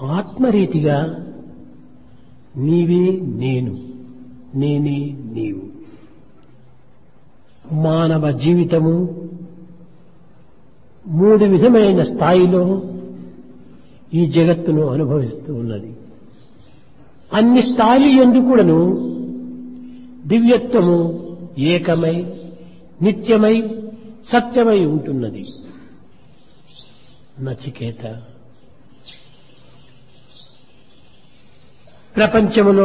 ఆత్మరీతిగా నీవే నేను, నేనే నీవు. మానవ జీవితము మూడు విధమైన స్థాయిలో ఈ జగత్తును అనుభవిస్తూ ఉన్నది. అన్ని స్థాయిలు యందు కూడాను దివ్యత్వము ఏకమై నిత్యమై సత్యమై ఉంటున్నది. నచికేత, ప్రపంచములో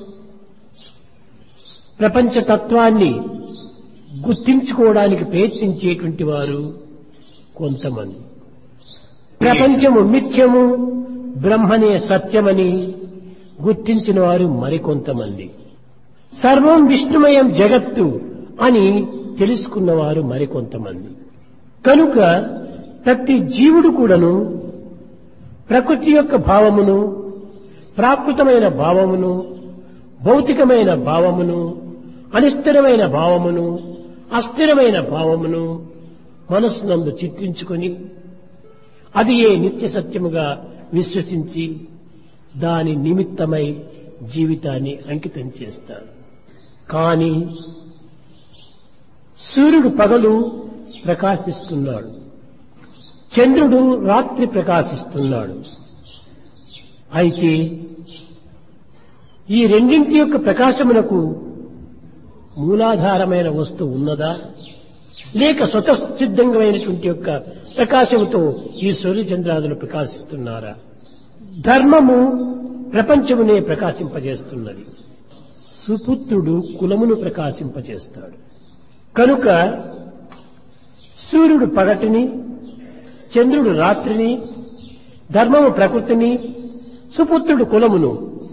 ప్రపంచతత్వాన్ని గుర్తించుకోవడానికి ప్రయత్నించేటువంటి వారు కొంతమంది, ప్రపంచము మిథ్యము బ్రహ్మనే సత్యమని గుర్తించిన వారు మరికొంతమంది, సర్వం విష్ణుమయం జగత్తు అని తెలుసుకున్నవారు మరికొంతమంది. కనుక ప్రతి జీవుడు కూడాను ప్రకృతి యొక్క భావమును, ప్రాకృతమైన భావమును, భౌతికమైన భావమును, అనిస్థిరమైన భావమును, అస్థిరమైన భావమును మనస్సునందు చిత్రించుకొని అది ఏ నిత్య సత్యముగా విశ్వసించి దాని నిమిత్తమై జీవితాన్ని అంకితం చేస్తారు. కానీ సూర్యుడు పగలు ప్రకాశిస్తున్నాడు, చంద్రుడు రాత్రి ప్రకాశిస్తున్నాడు. అయితే ఈ రెండింటి యొక్క ప్రకాశమునకు మూలాధారమైన వస్తువు ఉన్నదా, లేక స్వతసిద్ధమైనటువంటి యొక్క ప్రకాశముతో ఈ సూర్యచంద్రాదులు ప్రకాశిస్తున్నారా? ధర్మము ప్రపంచమునే ప్రకాశింపజేస్తున్నది, సుపుత్రుడు కులమును ప్రకాశింపజేస్తాడు. కనుక సూర్యుడు పగటిని, చంద్రుడు రాత్రిని, ధర్మము ప్రకృతిని, సుపుత్రుడు కులమును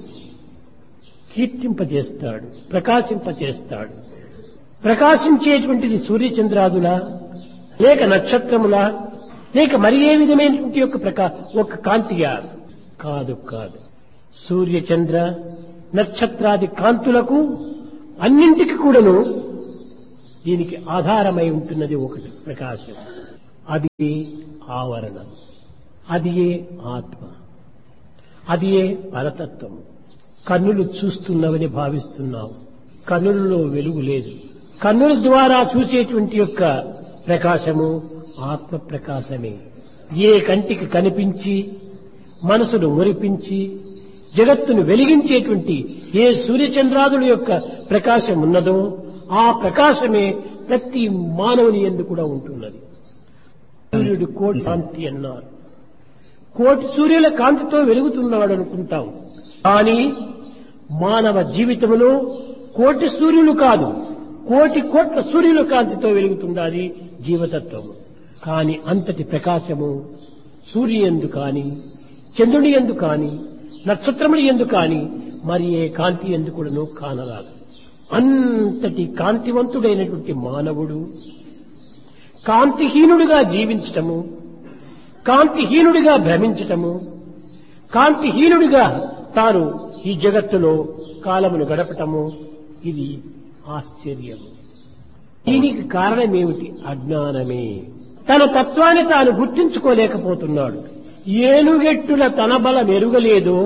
కీర్తింపజేస్తాడు, ప్రకాశింపజేస్తాడు. ప్రకాశించేటువంటిది సూర్యచంద్రాదుల, లేక నక్షత్రముల, లేక మరి ఏ విధమైనటువంటి ఒక కాంతిగా? కాదు. సూర్యచంద్ర నక్షత్రాది కాంతులకు అన్నింటికి కూడాను దీనికి ఆధారమై ఉంటున్నది ఒకటి ప్రకాశం. అది ఆవరణ, అది ఆత్మ, అది పరతత్వము. కన్నులు చూస్తున్నవని భావిస్తున్నావు, కన్నులలో వెలుగు లేదు. కన్నుల ద్వారా చూసేటువంటి యొక్క ప్రకాశము ఆత్మ ప్రకాశమే. ఏ కంటికి కనిపించి మనసును మురిపించి జగత్తును వెలిగించేటువంటి ఏ సూర్యచంద్రాదుల యొక్క ప్రకాశం ఉన్నదో ఆ ప్రకాశమే ప్రతి మానవుని యందు కూడా ఉంటున్నది. సూర్యుడు కోటి కాంతి అన్నారు, కోటి సూర్యుల కాంతితో వెలుగుతున్నాడు అనుకుంటాం. కానీ మానవ జీవితంలో కోటి సూర్యులు కాదు, కోటి కోట్ల సూర్యుల కాంతితో వెలుగుతున్నది జీవతత్వము. కానీ అంతటి ప్రకాశము సూర్యుయందు కాని, చంద్రుని యందు కాని, నక్షత్రముల యందు కాని మరి ఏ కాంతి యందు కూడాను కానరాదు. అంతటి కాంతివంతుడైనటువంటి మానవుడు కాంతిహీనుడిగా జీవించటము, కాంతిహీనుడిగా భ్రమించటము, కాంతిహీనుడిగా తాను ఈ జగత్తులో కాలమును గడపటము, ఇది ఆశ్చర్యము. దీనికి కారణమేమిటి? అజ్ఞానమే. తన తత్వాన్ని తాను గుర్తించుకోలేకపోతున్నాడు. ఏనుగెట్టుల తన బల మెరుగలేదో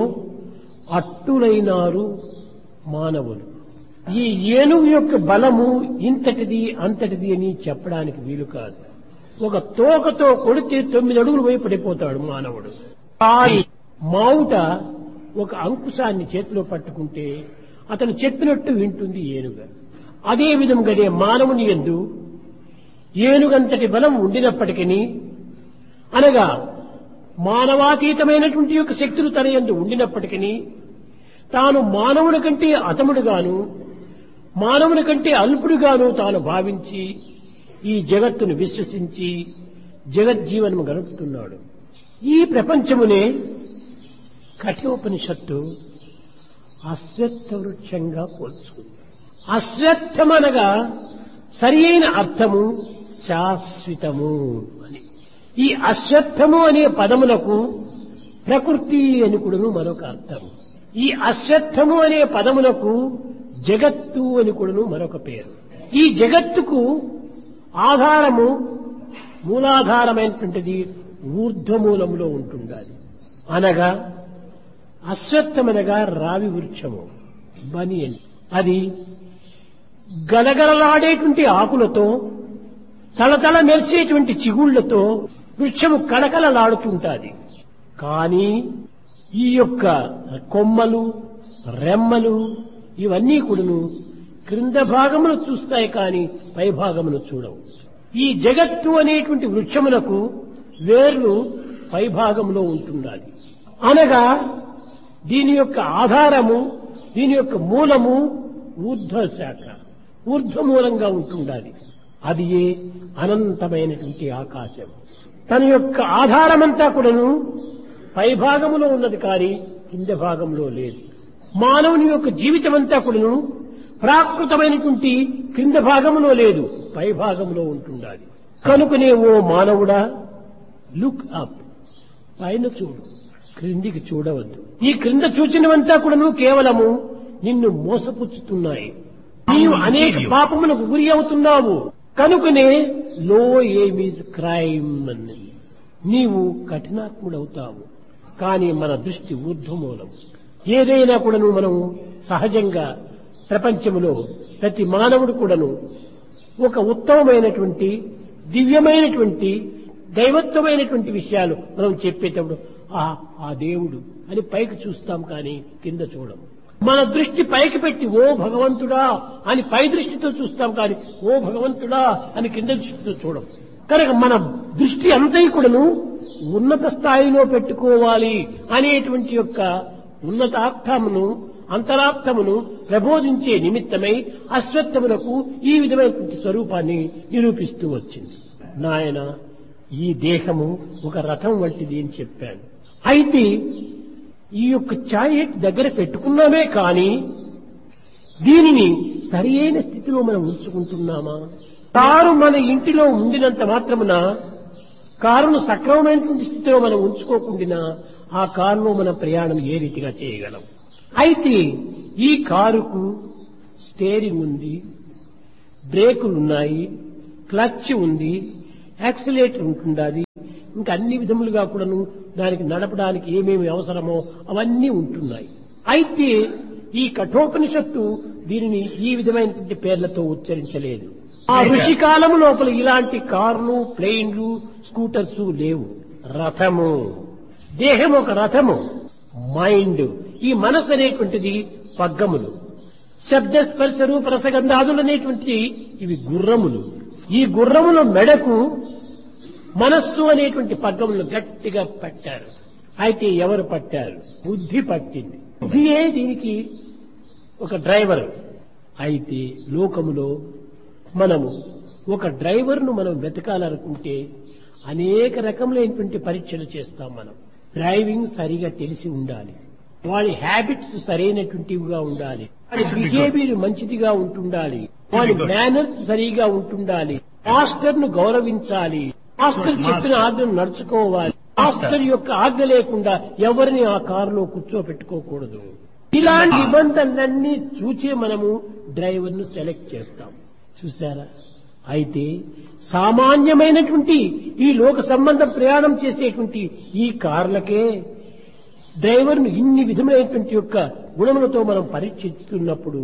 అట్టులైనారు మానవులు. ఈ ఏనుగు యొక్క బలము ఇంతటిది అంతటిది అని చెప్పడానికి వీలు కాదు. ఒక తోకతో కొడితే 9 అడుగులు పోయి పడిపోతాడు మానవుడు. కానీ మావుట ఒక అంకుశాన్ని చేతిలో పట్టుకుంటే అతను చెప్పినట్టు వింటుంది ఏనుగ. అదే విధంగానే మానవుని యందు ఏనుగంతటి బలం ఉండినప్పటికీ, అనగా మానవాతీతమైనటువంటి యొక్క శక్తులు తన యందు ఉండినప్పటికీ తాను మానవుని కంటే అతముడుగాను, మానవుని కంటే అల్పుడుగాను తాను భావించి ఈ జగత్తును విశ్వసించి జగజ్జీవనము గడుపుతున్నాడు. ఈ ప్రపంచమునే కఠోపనిషత్తు అశ్వత్థ వృక్షంగా పోల్చుకుంది. అశ్వత్థమనగా సరి అయిన అర్థము శాశ్వతము అని. ఈ అశ్వత్థము అనే పదములకు ప్రకృతి అని కూడాను మరొక అర్థము. ఈ అశ్వత్థము అనే పదములకు జగత్తు అని కూడాను మరొక పేరు. ఈ జగత్తుకు ఆధారము మూలాధారమైనటువంటిది ఊర్ధ్వమూలంలో ఉంటుండాలి. అనగా అశ్వత్థమనగా రావి వృక్షము బనియన్. అది గలగలలాడేటువంటి ఆకులతో తలతల మెరిసేటువంటి చిగుళ్లతో వృక్షము కళకళలాడుతుంటాది. కానీ ఈ యొక్క కొమ్మలు రెమ్మలు ఇవన్నీ కూడాను క్రింద భాగమును చూస్తాయి కానీ పై భాగమును చూడవు. ఈ జగత్తు అనేటువంటి వృక్షమునకు వేర్లు పై భాగంలో ఉంటున్నది. అనగా దీని యొక్క ఆధారము, దీని యొక్క మూలము ఊర్ధ్వ శాఖ, ఊర్ధ్వమూలంగా ఉంటుండాలి. అది ఏ అనంతమైనటువంటి ఆకాశం. తన యొక్క ఆధారమంతా కూడాను పై భాగంలో ఉన్నది కానీ కింద భాగంలో లేదు. మానవుని యొక్క జీవితం అంతా కూడాను ప్రాకృతమైనటువంటి క్రింద భాగంలో లేదు, పై భాగంలో ఉంటుండాలి. కనుకనే ఓ మానవుడా, లుక్ అప్, పైన చూడు, క్రిందికి చూడవద్దు. ఈ క్రింద చూచినవంతా కూడాను కేవలము నిన్ను మోసపుచ్చుతున్నాయి. నీవు అనేక పాపములకు గురి అవుతున్నావు. కనుకనే లో ఎయిమ్ ఈజ్ క్రైమ్ అని నీవు కఠినాత్ముడవుతావు. కానీ మన దృష్టి ఊర్ధ్వమూలం. ఏదైనా కూడాను మనం సహజంగా ప్రపంచంలో ప్రతి మానవుడు కూడాను ఒక ఉత్తమమైనటువంటి దివ్యమైనటువంటి దైవత్వమైనటువంటి విషయాలు మనం చెప్పేటప్పుడు ఆ దేవుడు అని పైకి చూస్తాం కానీ కింద చూడం. మన దృష్టి పైకి పెట్టి ఓ భగవంతుడా అని పై దృష్టితో చూస్తాం కానీ ఓ భగవంతుడా అని కింద దృష్టితో చూడం. కనుక మన దృష్టి అంతా కూడాను ఉన్నత స్థాయిలో పెట్టుకోవాలి అనేటువంటి యొక్క ఉన్నతార్థమును అంతరార్థమును ప్రబోధించే నిమిత్తమై అశ్వత్థములకు ఈ విధమైనటువంటి స్వరూపాన్ని నిరూపిస్తూ వచ్చింది. నాయన, ఈ దేహము ఒక రథం వంటిది అని చెప్పాను. అయితే ఈ యొక్క ఛాయెట్ దగ్గర పెట్టుకున్నామే కానీ దీనిని సరి అయిన స్థితిలో మనం ఉంచుకుంటున్నామా? కారు మన ఇంటిలో ఉండినంత మాత్రమున కారును సక్రమమైనటువంటి స్థితిలో మనం ఉంచుకోకుండా ఆ కారులో మనం ప్రయాణం ఏ రీతిగా చేయగలం? అయితే ఈ కారుకు స్టీరింగ్ ఉంది, బ్రేకులున్నాయి, క్లచ్ ఉంది, యాక్సిలేటర్ ఉంటుండాలి, ఇంకా అన్ని విధములుగా కూడాను దానికి నడపడానికి ఏమేమి అవసరమో అవన్నీ ఉంటున్నాయి. అయితే ఈ కఠోపనిషత్తు దీనిని ఈ విధమైనటువంటి పేర్లతో ఉచ్చరించలేదు. ఆ ఋషి కాలము లోపల ఇలాంటి కార్లు, ప్లేన్లు, స్కూటర్స్ లేవు. రథము, దేహం ఒక రథము, మైండ్, ఈ మనసు అనేటువంటిది పగ్గములు, శబ్ద స్పర్శ రూప రసగంధాదులు అనేటువంటి ఇవి గుర్రములు. ఈ గుర్రముల మెడకు మనస్సు అనేటువంటి పగ్గములు గట్టిగా పట్టారు. అయితే ఎవరు పట్టారు? బుద్ధి పట్టింది. బుద్ధియే దీనికి ఒక డ్రైవర్. అయితే లోకములో మనము ఒక డ్రైవర్ను మనం వెతకాలనుకుంటే అనేక రకములైనటువంటి పరీక్షలు చేస్తాం. మనం డ్రైవింగ్ సరిగా తెలిసి ఉండాలి, వాడి హ్యాబిట్స్ సరైనటువంటివిగా ఉండాలి, వాడి బిహేవియర్ మంచిదిగా ఉంటుండాలి, వాడి మేనర్స్ సరిగా ఉంటుండాలి, మాస్టర్ ను గౌరవించాలి, మాస్టర్ చెప్పిన ఆజ్ఞను నడుచుకోవాలి, మాస్టర్ యొక్క ఆజ్ఞ లేకుండా ఎవరిని ఆ కారులో కూర్చోపెట్టుకోకూడదు. ఇలాంటి నిబంధనలన్నీ చూచే మనము డ్రైవర్ ను సెలెక్ట్ చేస్తాం. చూశారా? అయితే సామాన్యమైనటువంటి ఈ లోక సంబంధ ప్రయాణం చేసేటువంటి ఈ కార్లకే డ్రైవర్ను ఇన్ని విధమైనటువంటి యొక్క గుణములతో మనం పరీక్షిస్తున్నప్పుడు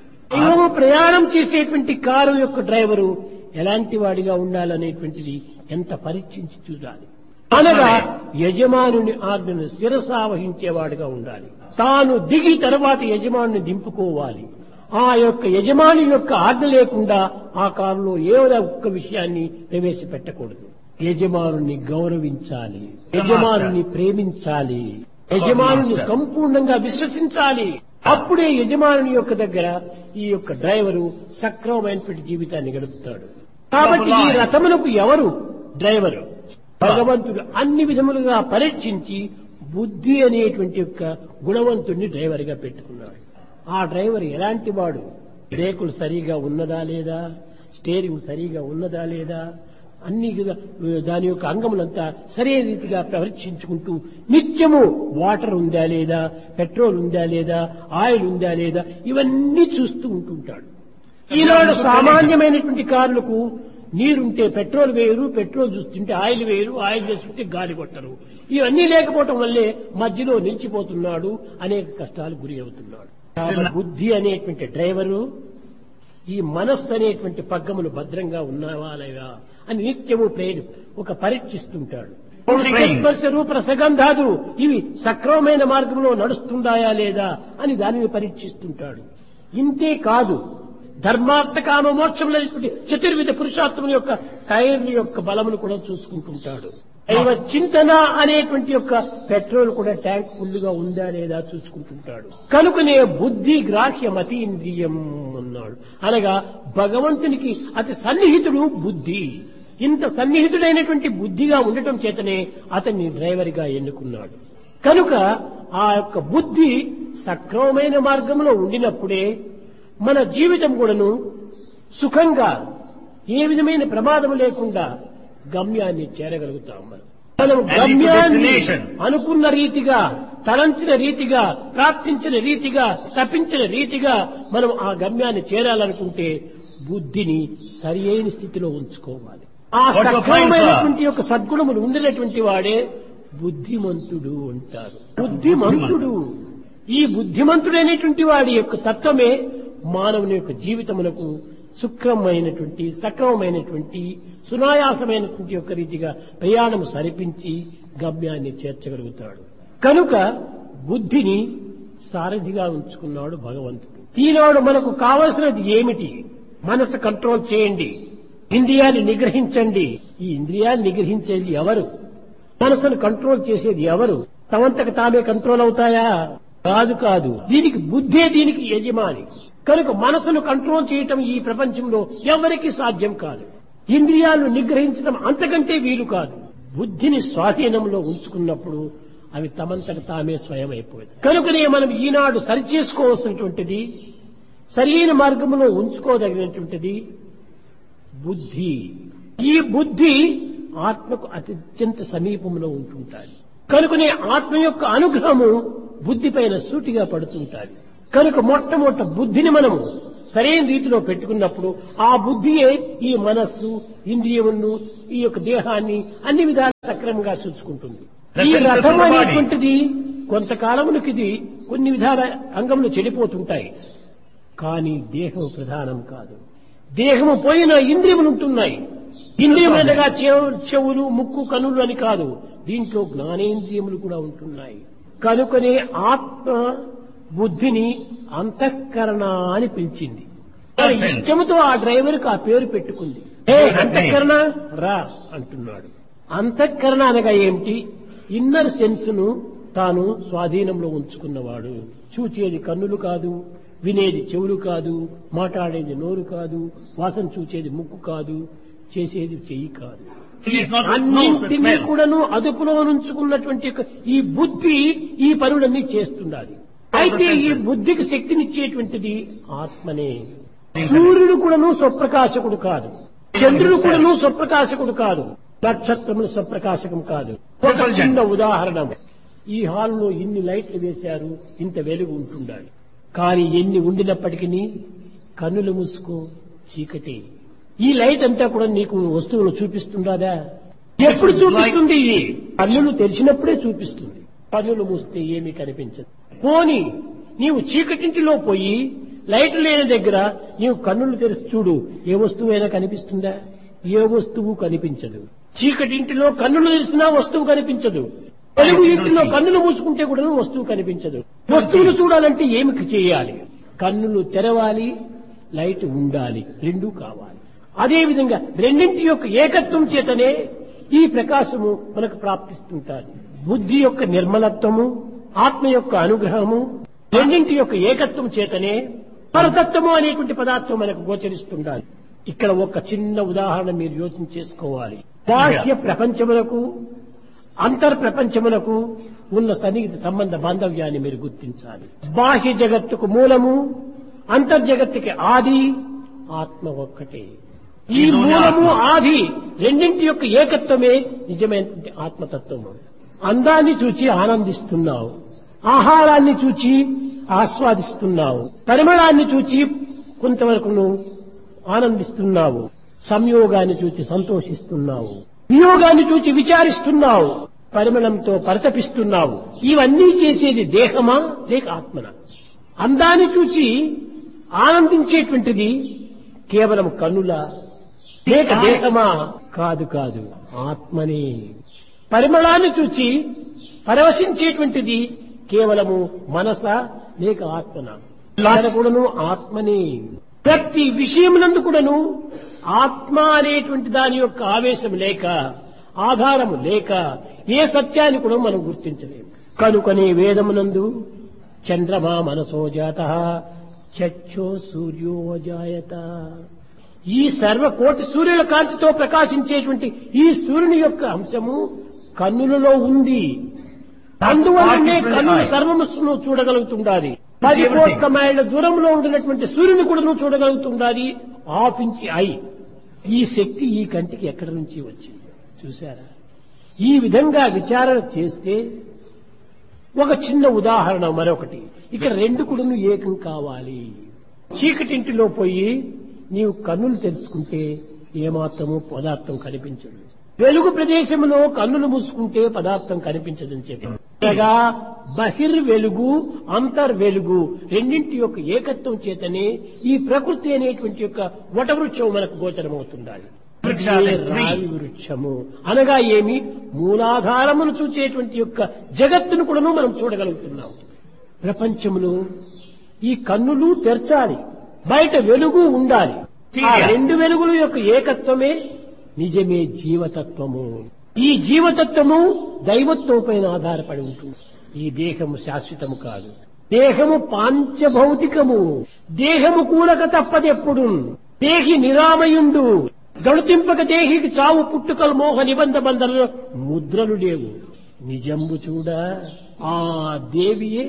ప్రయాణం చేసేటువంటి కారు యొక్క డ్రైవరు ఎలాంటి వాడిగా ఉండాలనేటువంటిది ఎంత పరీక్షించి చూడాలి. అనగా యజమానుని ఆజ్ఞను శిరసావహించేవాడిగా ఉండాలి. తాను దిగి తర్వాత యజమానుని దింపుకోవాలి. ఆ యొక్క యజమాని యొక్క ఆజ్ఞ లేకుండా ఆ కారులో ఏదో ఒక్క విషయాన్ని ప్రవేశపెట్టకూడదు. యజమానుని గౌరవించాలి, యజమానుని ప్రేమించాలి, యజమానుని సంపూర్ణంగా విశ్వసించాలి. అప్పుడే యజమానుని యొక్క దగ్గర ఈ యొక్క డ్రైవరు సక్రమమైనటువంటి జీవితాన్ని గడుపుతాడు. కాబట్టి ఈ రథములకు ఎవరు డ్రైవరు? భగవంతుడు అన్ని విధములుగా పరీక్షించి బుద్ధి అనేటువంటి యొక్క గుణవంతుడిని డ్రైవర్ గా పెట్టుకున్నాడు. ఆ డ్రైవర్ ఎలాంటి వాడు? బ్రేకులు సరిగా ఉన్నదా లేదా, స్టీరింగ్ సరిగా ఉన్నదా లేదా, అన్ని దాని యొక్క అంగములంతా సరైన రీతిగా పరీక్షించుకుంటూ నిత్యము వాటర్ ఉందా లేదా, పెట్రోల్ ఉందా లేదా, ఆయిల్ ఉందా లేదా, ఇవన్నీ చూస్తూ ఉంటుంటాడు. ఈనాడు సామాన్యమైనటువంటి కార్లకు నీరుంటే పెట్రోల్ వేయరు, పెట్రోల్ చూస్తుంటే ఆయిల్ వేయరు, ఆయిల్ వేస్తుంటే గాలి కొట్టరు. ఇవన్నీ లేకపోవటం వల్లే మధ్యలో నిలిచిపోతున్నాడు, అనేక కష్టాలు గురి అవుతున్నాడు. బుద్ధి అనేటువంటి డ్రైవరు ఈ మనస్సు అనేటువంటి పగ్గములు భద్రంగా ఉన్నావా లేవా అని నిత్యము ఒక పరీక్షిస్తుంటాడు. స్పర్శ రూప రసగంధాదు ఇవి సక్రమమైన మార్గంలో నడుస్తుందాయా లేదా అని దానిని పరీక్షిస్తుంటాడు. ఇంతే కాదు, ధర్మార్థ కామ మోక్షములైనటువంటి చతుర్విధ పురుషార్థముల యొక్క టైర్ల యొక్క బలమును కూడా చూసుకుంటుంటాడు. దైవ చింతన అనేటువంటి యొక్క పెట్రోల్ కూడా ట్యాంక్ ఫుల్గా ఉందా లేదా చూసుకుంటుంటాడు. కనుకనే బుద్ధి గ్రాహ్యం అతీంద్రియం అన్నాడు. అనగా భగవంతునికి అతి సన్నిహితుడు బుద్ధి. ఇంత సన్నిహితుడైనటువంటి బుద్ధిగా ఉండటం చేతనే అతన్ని డ్రైవర్గా ఎన్నుకున్నాడు. కనుక ఆ యొక్క బుద్ధి సక్రమమైన మార్గంలో ఉండినప్పుడే మన జీవితం కూడాను సుఖంగా ఏ విధమైన ప్రమాదం లేకుండా గమ్యాన్ని చేరగలుగుతాం. మనం గమ్యాన్ని అనుకున్న రీతిగా, తలంచిన రీతిగా, ప్రాప్తించిన రీతిగా, తప్పించిన రీతిగా మనం ఆ గమ్యాన్ని చేరాలనుకుంటే బుద్ధిని సరి అయిన స్థితిలో ఉంచుకోవాలి. ఆ సక్రమమైనటువంటి యొక్క సద్గుణములు ఉండినటువంటి వాడే బుద్ధిమంతుడు అంటారు. బుద్ధిమంతుడు, ఈ బుద్ధిమంతుడైనటువంటి వాడి యొక్క తత్వమే మానవుని యొక్క జీవితమునకు సుఖమైనటువంటి, సక్రమమైనటువంటి, సునాయాసమైనటువంటి యొక్క రీతిగా ప్రయాణము సరిపించి గమ్యాన్ని చేర్చగలుగుతాడు. కనుక బుద్ధిని సారథిగా ఉంచుకున్నాడు భగవంతుడు. ఈనాడు మనకు కావలసినది ఏమిటి? మనసు కంట్రోల్ చేయండి, ఇంద్రియాన్ని నిగ్రహించండి. ఈ ఇంద్రియాన్ని నిగ్రహించేది ఎవరు? మనసును కంట్రోల్ చేసేది ఎవరు? తమంతకు తామే కంట్రోల్ అవుతాయా? కాదు. దీనికి బుద్ధే దీనికి యజమాని. కనుక మనసును కంట్రోల్ చేయటం ఈ ప్రపంచంలో ఎవరికీ సాధ్యం కాదు. ఇంద్రియాలను నిగ్రహించడం అంతకంటే వీలు కాదు. బుద్ధిని స్వాధీనంలో ఉంచుకున్నప్పుడు అవి తమంతకు తామే స్వయం అయిపోయింది. కనుకనే మనం ఈనాడు సరిచేసుకోవాల్సినటువంటిది, సరైన మార్గంలో ఉంచుకోదగినటువంటిది బుద్ధి. ఈ బుద్ధి ఆత్మకు అత్యంత సమీపంలో ఉంటుంటాయి. కనుకనే ఆత్మ యొక్క అనుగ్రహము బుద్ధి పైన సూటిగా పడుతుంటాయి. కనుక మొట్టమొదట బుద్ధిని మనము సరైన రీతిలో పెట్టుకున్నప్పుడు ఆ బుద్ధియే ఈ మనస్సు, ఇంద్రియములను, ఈ యొక్క దేహాన్ని అన్ని విధాలు సక్రమంగా చూసుకుంటుంది. ఈ రథం అనేటువంటిది కొంతకాలమునికి ఇది కొన్ని విధాల అంగములు చెడిపోతుంటాయి. కానీ దేహం ప్రధానం కాదు. దేహము పోయిన ఇంద్రియములు ఉంటున్నాయి. ఇంద్రియములనగా చెవులు, ముక్కు, కనులు అని కాదు, దీంట్లో జ్ఞానేంద్రియములు కూడా ఉంటున్నాయి. కనుకనే ఆత్మ బుద్ధిని అంతఃకరణ అని పిలిచింది. ఇష్టముతో ఆ డ్రైవర్కి ఆ పేరు పెట్టుకుంది. అంతఃకరణ రా అంటున్నాడు. అంతఃకరణ అనగా ఏమిటి? ఇన్నర్ సెన్స్ ను తాను స్వాధీనంలో ఉంచుకున్నవాడు. చూచేది కన్నులు కాదు, వినేది చెవులు కాదు, మాట్లాడేది నోరు కాదు, వాసన చూచేది ముక్కు కాదు, చేసేది చెయ్యి కాదు. అన్నింటినీ కూడాను అదుపులో ఉంచుకున్నటువంటి ఈ బుద్ధి ఈ పనులన్నీ చేస్తున్నది. అయితే ఈ బుద్ధికి శక్తినిచ్చేటువంటిది ఆత్మనే. సూర్యుడు కూడాను స్వప్రకాశకుడు కాదు, చంద్రుడు కూడాను స్వప్రకాశకుడు కాదు, నక్షత్రములు స్వప్రకాశకం కాదు. ఒక చిన్న ఉదాహరణ, ఈ హాల్లో ఇన్ని లైట్లు వేశారు, ఇంత వెలుగు ఉంటుండాలి. కానీ ఎన్ని ఉండినప్పటికీ కన్నులు మూసుకో, చీకటి. ఈ లైట్ అంతా కూడా నీకు వస్తువులు చూపిస్తుందా? ఎప్పుడు చూపిస్తుంది? కన్నులు తెరిచినప్పుడే చూపిస్తుంది. కన్నులు మూస్తే ఏమీ కనిపించదు. పోని నీవు చీకటింటిలో పోయి లైట్ లేని దగ్గర నీవు కన్నులు తెరిచి చూడు, ఏ వస్తువైనా కనిపిస్తుందా? ఏ వస్తువు కనిపించదు. చీకటింటిలో కన్నులు తెరిచినా వస్తువు కనిపించదు. వెలుగు ఇంటిలో కన్నులు మూసుకుంటే కూడా వస్తువు కనిపించదు. వస్తువులు చూడాలంటే ఏమి చేయాలి? కన్నులు తెరవాలి, లైట్ ఉండాలి, రెండూ కావాలి. అదేవిధంగా రెండింటి యొక్క ఏకత్వం చేతనే ఈ ప్రకాశము మనకు ప్రాప్తిస్తుంటారు. బుద్ధి యొక్క నిర్మలత్వము, ఆత్మ యొక్క అనుగ్రహము, రెండింటి యొక్క ఏకత్వం చేతనే పరతత్వము అనేటువంటి పదార్థం మనకు గోచరిస్తుండాలి. ఇక్కడ ఒక చిన్న ఉదాహరణ మీరు యోచన చేసుకోవాలి. బాహ్య ప్రపంచములకు, అంతర్ ప్రపంచములకు ఉన్న సన్నిహిత సంబంధ బాంధవ్యాన్ని మీరు గుర్తించాలి. బాహ్య జగత్తుకు మూలము, అంతర్జగత్తుకి ఆది ఆత్మ ఒక్కటే. ఈ మూలము ఆది రెండింటి యొక్క ఏకత్వమే నిజమైనటువంటి ఆత్మతత్వము. అందాన్ని చూచి ఆనందిస్తున్నావు, ఆహారాన్ని చూచి ఆస్వాదిస్తున్నావు, పరిమళాన్ని చూచి కొంతవరకు ఆనందిస్తున్నావు. సంయోగాన్ని చూచి సంతోషిస్తున్నావు, వియోగాన్ని చూచి విచారిస్తున్నావు, పరిమళంతో పరితపిస్తున్నావు. ఇవన్నీ చేసేది దేహమా లేక ఆత్మనా? అందాన్ని చూచి ఆనందించేటువంటిది కేవలం కన్నులా లేక దేహమా? కాదు కాదు, ఆత్మనే. పరిమళాన్ని చూచి పరవశించేటువంటిది కేవలము మనసా లేక ఆత్మనా? కూడాను ఆత్మనే. ప్రతి విషయమునందు కూడాను ఆత్మ అనేటువంటి దాని యొక్క ఆవేశం లేక, ఆధారము లేక ఏ సత్యాన్ని కూడా మనం గుర్తించలేము. కనుకనే వేదమునందు చంద్రమా మనసో జాతః చక్షో సూర్యో జాయత, ఈ సర్వకోటి సూర్యుల కాంతితో ప్రకాశించేటువంటి ఈ సూర్యుని యొక్క అంశము కన్నులలో ఉంది. అందువల్లనే కన్ను సర్వమును చూడగలుగుతుండాలి. 10 కోట్ల మైళ్ళ దూరంలో ఉండినటువంటి సూర్యుని కూడా నువ్వు చూడగలుగుతుండాలి. Half inch I. ఈ శక్తి ఈ కంటికి ఎక్కడి నుంచి వచ్చింది చూశారా? ఈ విధంగా విచారణ చేస్తే ఒక చిన్న ఉదాహరణ మరొకటి. ఇక్కడ రెండు కూడా ఏకం కావాలి. చీకటింటిలో పోయి నీవు కన్నులు తెలుసుకుంటే ఏమాత్రము పదార్థం కనిపించదు. వెలుగు ప్రదేశంలో కన్నులు మూసుకుంటే పదార్థం కనిపించదని చెప్పి బహిర్వెలుగు అంతర్వెలుగు రెండింటి యొక్క ఏకత్వం చేతనే ఈ ప్రకృతి అనేటువంటి యొక్క వటవృక్షం మనకు గోచరమవుతుండాలి. రావి వృక్షము అనగా ఏమి? మూలాధారమును చూచేటువంటి యొక్క జగత్తును కూడా మనం చూడగలుగుతున్నాం. ప్రపంచంలో ఈ కన్నులు తెరచాలి, బయట వెలుగు ఉండాలి. ఆ రెండు వెలుగుల యొక్క ఏకత్వమే నిజమే జీవతత్వము. ఈ జీవతత్వము దైవత్వం పైన ఆధారపడి ఉంటుంది. ఈ దేహము శాశ్వతము కాదు. దేహము పాంచభౌతికము. దేహము కూలక తప్పదెప్పుడు. దేహి నిరామయుండు. గడుతింపక దేహికి చావు పుట్టుకలు మోహ నిబంధ బంధనలు ముద్రలు లేవు. నిజంబు చూడ ఆ దేవియే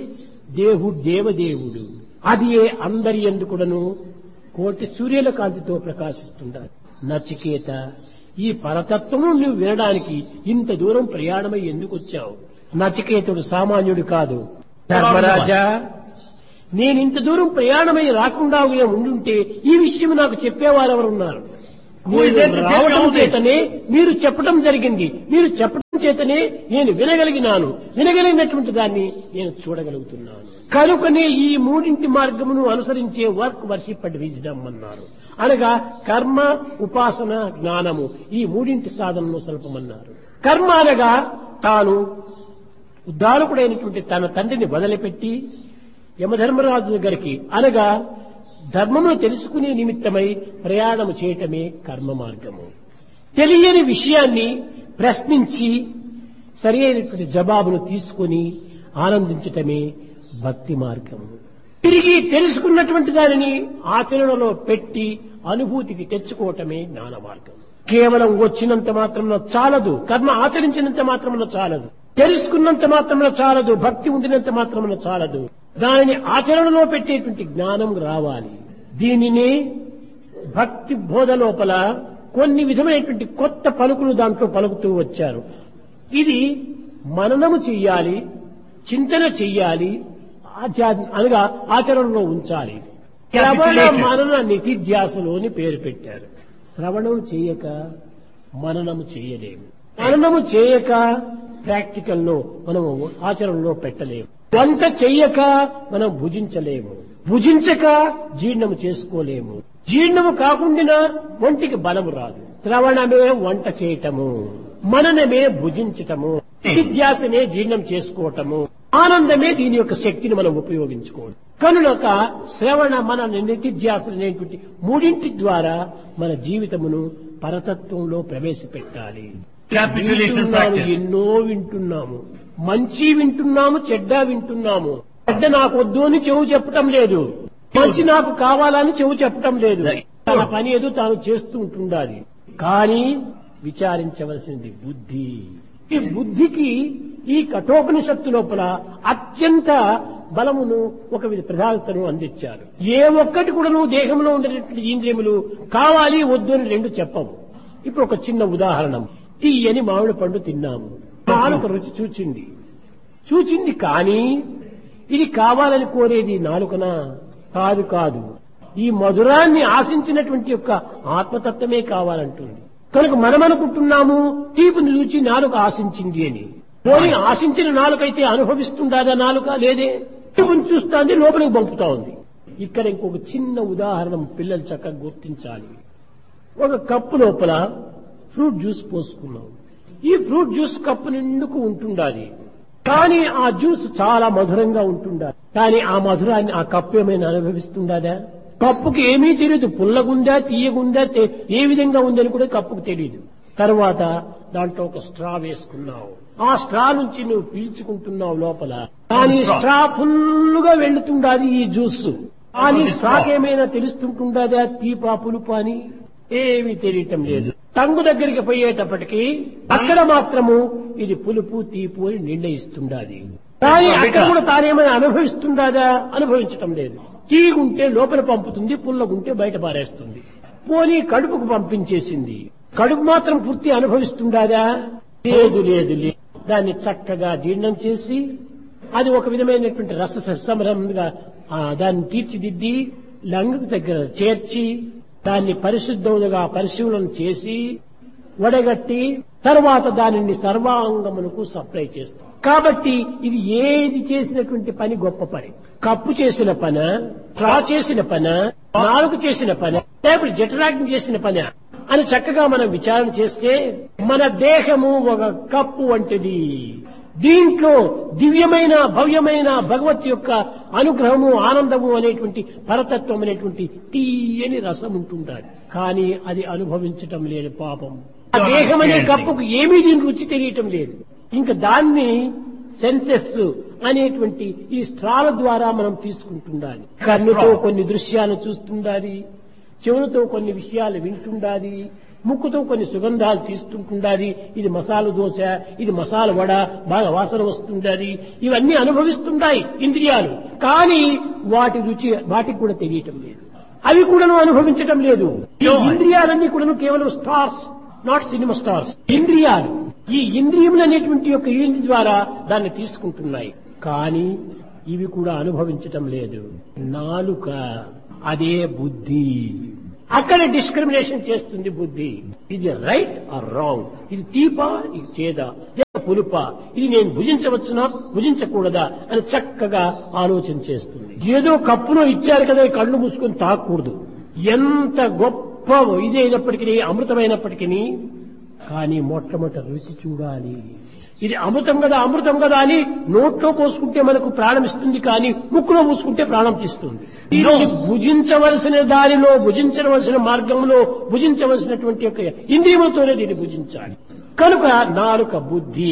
దేవదేవుడు. అది అందరి ఎందుకుడను కోటి సూర్యుల కాంతితో ప్రకాశిస్తుండాలి. నచికేత, ఈ పరతత్వము నువ్వు వినడానికి ఇంత దూరం ప్రయాణమై ఎందుకు వచ్చావు? నచికేతుడు సామాన్యుడు కాదు. ధర్మరాజా, నేను ఇంత దూరం ప్రయాణమై రాకుండా ఉండుంటే ఈ విషయం నాకు చెప్పేవారెవరున్నారు? రావడం చేతనే మీరు చెప్పడం జరిగింది. మీరు చెప్పడం చేతనే నేను వినగలిగినాను. వినగలిగినటువంటి దాన్ని నేను చూడగలుగుతున్నాను. కనుకనే ఈ మూడింటి మార్గమును అనుసరించే వర్క్ వర్షిప్ అండ్ విజ్డమ్ అన్నారు. అనగా కర్మ, ఉపాసన, జ్ఞానము ఈ మూడింటి సాధనను సల్పమన్నారు. కర్మ అనగా తాను ఉద్ధారకుడైనటువంటి తన తండ్రిని వదిలిపెట్టి యమధర్మరాజు దగ్గరికి అనగా ధర్మమును తెలుసుకునే నిమిత్తమై ప్రయాణము చేయటమే కర్మ మార్గము. తెలియని విషయాన్ని ప్రశ్నించి సరి అయినటువంటి జవాబును తీసుకుని ఆనందించటమే భక్తి మార్గము. తిరిగి తెలుసుకున్నటువంటి దానిని ఆచరణలో పెట్టి అనుభూతికి తెచ్చుకోవటమే జ్ఞాన మార్గం. కేవలం వచ్చినంత మాత్రమున చాలదు. కర్మ ఆచరించినంత మాత్రమున చాలదు. తెలుసుకున్నంత మాత్రమున చాలదు. భక్తి ఉండినంత మాత్రమున చాలదు. దానిని ఆచరణలో పెట్టేటువంటి జ్ఞానం రావాలి. దీనిని భక్తి బోధ లోపల కొన్ని విధమైనటువంటి కొత్త పలుకులు దాంట్లో పలుకుతూ వచ్చారు. ఇది మననము చెయ్యాలి, చింతన చెయ్యాలి, అనగా ఆచరణలో ఉంచాలి. శ్రవణ మనన నితిధ్యాసలు అని పేరు పెట్టారు. శ్రవణం చేయక మననము చేయలేము. మననము చేయక ప్రాక్టికల్లో మనము ఆచరణలో పెట్టలేము. వంట చెయ్యక మనం భుజించలేము. భుజించక జీర్ణము చేసుకోలేము. జీర్ణము కాకుండా ఒంటికి బలము రాదు. శ్రవణమే వంట చేయటము, మననమే భుజించటము, నిత్యాసనే జీర్ణం చేసుకోవటము, ఆనందమే దీని యొక్క శక్తిని మనం ఉపయోగించుకోవడం. కనుక శ్రవణ మన నిత్యాసన అనేటువంటి మూడింటి ద్వారా మన జీవితమును పరతత్వంలో ప్రవేశపెట్టాలి. ఎన్నో వింటున్నాము. మంచి వింటున్నాము, చెడ్డ వింటున్నాము. చెడ్డ నాకు వద్దు అని చెవు చెప్పటం లేదు. మంచి నాకు కావాలని చెవు చెప్పటం లేదు. తన పని ఏదో తాను చేస్తూ ఉంటుండాలి. కానీ విచారించవలసింది బుద్ధి. ఈ బుద్ధికి ఈ కఠోపనిషత్తు లోపల అత్యంత బలమును ఒక ప్రధానతను అందించారు. ఏ ఒక్కటి కూడా దేహంలో ఉండేటువంటి ఇంద్రియములు కావాలి వద్దు అని రెండు చెప్పవు. ఇప్పుడు ఒక చిన్న ఉదాహరణ. తీయని మామిడి పండు తిన్నాము. నాలుక రుచి చూచింది కానీ ఇది కావాలని కోరేది నాలుకనా? కాదు. ఈ మధురాన్ని ఆశించినటువంటి యొక్క ఆత్మతత్వమే కావాలంటుంది. కనుక మనం అనుకుంటున్నాము తీపుని రుచి నాలుక ఆశించింది అని. పోనీ ఆశించిన నాలుకైతే అనుభవిస్తుందా నాలుక? లేదే. తీపుని చూస్తుంది, లోపలికి పంపుతా ఉంది. ఇక్కడ ఇంకొక చిన్న ఉదాహరణ పిల్లలు చక్కగా గుర్తించాలి. ఒక కప్పు లోపల ఫ్రూట్ జ్యూస్ పోసుకున్నాం. ఈ ఫ్రూట్ జ్యూస్ కప్పు నిండుకు ఉంటుండాలి, కానీ ఆ జ్యూస్ చాలా మధురంగా ఉంటుండాలి. కానీ ఆ మధురాన్ని ఆ కప్పు ఏమైనా అనుభవిస్తుందా? కప్పుకి ఏమీ తెలియదు. పుల్లగుందా, తీయగుందా, ఏ విధంగా ఉందని కూడా కప్పుకు తెలియదు. తర్వాత దాంట్లో ఒక స్ట్రా వేసుకున్నావు. ఆ స్ట్రా నుంచి నువ్వు పీల్చుకుంటున్నావు లోపల, కానీ స్ట్రా ఫుల్లుగా వెళ్తుండాది ఈ జ్యూస్. కానీ స్ట్రాక్ ఏమైనా తెలుస్తుంటుందా తీపా పులుపు అని? ఏమీ తెలియటం లేదు. టంగు దగ్గరికి పోయేటప్పటికీ అక్కడ మాత్రము ఇది పులుపు తీపు అని నిర్ణయిస్తుండాది. కానీ అక్కడ కూడా తానేమైనా అనుభవిస్తుందా? అనుభవించటం లేదు. తీగుంటే లోపల పంపుతుంది, పుల్లగుంటే బయట పారేస్తుంది. పోనీ కడుపుకు పంపించేసింది, కడుపు మాత్రం పూర్తి అనుభవిస్తుందా? లేదు లేదు లేదు. దాన్ని చక్కగా జీర్ణం చేసి అది ఒక విధమైనటువంటి రస సంబరంగా దాన్ని తీర్చిదిద్ది లంగ్ దగ్గర చేర్చి దాన్ని పరిశుద్ధముగా పరిశీలన చేసి వడగట్టి తర్వాత దానిని సర్వాంగమునకు సప్లై చేస్తాం. కాబట్టి ఇది ఏది చేసినటువంటి పని గొప్ప పని. కప్పు చేసిన పని, ట్రా చేసిన పని, నాలుగు చేసిన పని, లేకపోతే జఠరాగ్ని చేసిన పని అని చక్కగా మనం విచారణ చేస్తే మన దేహము ఒక కప్పు వంటిది. దీంట్లో దివ్యమైన భవ్యమైన భగవత్ యొక్క అనుగ్రహము ఆనందము అనేటువంటి పరతత్వం అనేటువంటి తీయని రసం ఉంటుంటాడు. కానీ అది అనుభవించటం లేదు పాపం. ఆ దేహం అనే కప్పుకు ఏమీ దీని రుచి తెలియటం లేదు. ఇంకా దాన్ని సెన్సెస్ అనేటువంటి ఈ స్ట్రాల ద్వారా మనం తీసుకుంటుండాలి. కన్నుతో కొన్ని దృశ్యాలు చూస్తుండాలి, చెవులతో కొన్ని విషయాలు వింటుండాలి, ముక్కుతో కొన్ని సుగంధాలు తీస్తుంటుండాలి. ఇది మసాలా దోశ, ఇది మసాలా వడ, బాగా వాసన వస్తుండాలి. ఇవన్నీ అనుభవిస్తుంటాయి ఇంద్రియాలు. కానీ వాటి రుచి వాటికి కూడా తెలియటం లేదు. అవి కూడాను అనుభవించటం లేదు. ఈ ఇంద్రియాలన్నీ కూడాను కేవలం స్టార్స్, నాట్ సినిమా స్టార్స్. ఇంద్రియాలు ఈ ఇంద్రియములు అనేటువంటి యొక్క యూనిట్ ద్వారా దాన్ని తీసుకుంటున్నాయి. కానీ ఇవి కూడా అనుభవించటం లేదు. నాలుక అదే బుద్ధి. అక్కడ డిస్క్రిమినేషన్ చేస్తుంది బుద్ధి. ఇది రైట్ ఆర్ రాంగ్, ఇది తీపా, ఇది చేదా, లేదా పులుపా, ఇది నేను భుజించవచ్చునా భుజించకూడదా అని చక్కగా ఆలోచన చేస్తుంది. ఏదో కప్పులో ఇచ్చారు కదా కళ్ళు మూసుకొని తాకూడదు. ఎంత గొప్ప ఇదైనప్పటికీ అమృతమైనప్పటికీ కానీ మొట్టమొదటి రుచి చూడాలి. ఇది అమృతం కదా అమృతం కదా అని నోట్లో పోసుకుంటే మనకు ప్రాణం ఇస్తుంది, కానీ ముక్కులో పూసుకుంటే ప్రాణం తీస్తుంది. భుజించవలసిన దానిలో భుజించవలసిన మార్గంలో భుజించవలసినటువంటి యొక్క ఇంద్రియములతోనే దీన్ని భుజించాలి. కనుక నాలుక బుద్ధి.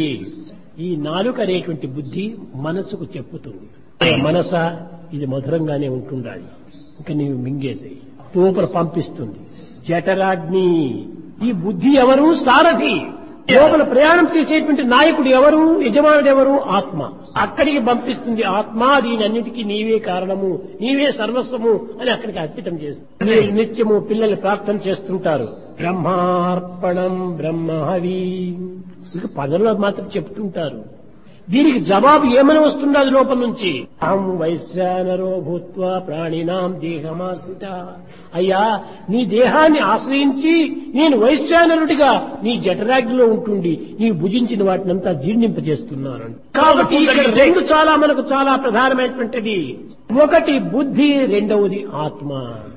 ఈ నాలుక అనేటువంటి బుద్ధి మనసుకు చెప్పుతుంది, మనస ఇది మధురంగానే ఉంటుండాలి, ఇంకా నీవు మింగేసేయి, లోపల పంపిస్తుంది. జఠరాగ్ని. ఈ బుద్ధి ఎవరు? సారథి. లోపల ప్రయాణం చేసేటువంటి నాయకుడు ఎవరు? యజమానుడు ఎవరు? ఆత్మ. అక్కడికి పంపిస్తుంది ఆత్మ. దీనన్నిటికీ నీవే కారణము, నీవే సర్వస్వము అని అక్కడికి అర్పితం చేస్తుంది. మీరు నిత్యము పిల్లలు ప్రార్థన చేస్తుంటారు, బ్రహ్మార్పణం బ్రహ్మహవి, ఇంకా పదవులు మాత్రం చెప్తుంటారు. దీనికి జవాబు ఏమని వస్తుందో అది లోపల నుంచి. అహం వైశ్వానరో భూత్వా ప్రాణినాం దేహమాశ్రిత. అయ్యా, నీ దేహాన్ని ఆశ్రయించి నేను వైశ్వానరుడిగా నీ జఠరాగ్నిలో ఉంటుండి నీ భుజించిన వాటినంతా జీర్ణింపజేస్తున్నాను. కాబట్టి ఇక్కడ రెండు మనకు చాలా ప్రధానమైనటువంటిది. ఒకటి బుద్ధి, రెండవది ఆత్మ.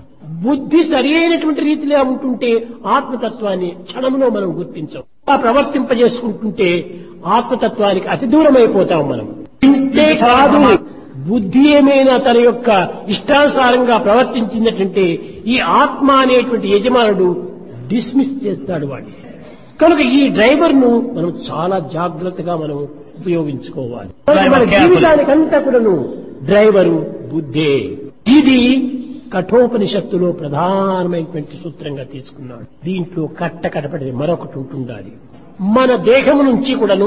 బుద్ధి సరి అయినటువంటి రీతిలో ఉంటుంటే ఆత్మతత్వాన్ని క్షణంలో మనం గుర్తించాం. ప్రవర్తింపజేసుకుంటుంటే ఆత్మతత్వానికి అతి దూరం అయిపోతాం మనం. ఇంతే కాదు, బుద్ధి ఏమైనా తన యొక్క ఇష్టానుసారంగా ప్రవర్తించినట్లంటే ఈ ఆత్మ అనేటువంటి యజమానుడు డిస్మిస్ చేస్తాడు వాడిని. కనుక ఈ డ్రైవర్ ను మనం చాలా జాగ్రత్తగా మనం ఉపయోగించుకోవాలి. మన జీవితానికంతా కూడాను డ్రైవరు బుద్ధే. ఇది కఠోపనిషత్తులో ప్రధానమైనటువంటి సూత్రంగా తీసుకున్నాడు. దీంట్లో కట్టకడపడి మరొకటి ఉంటుండాలి. మన దేహము నుంచి కూడాను